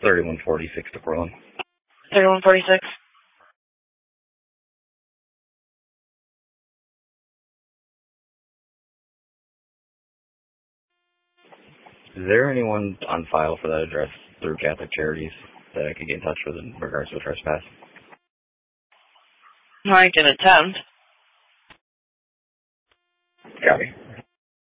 3146 to Portland. 3146. Is there anyone on file for that address through Catholic Charities that I could get in touch with in regards to a trespass? I can attempt. Copy.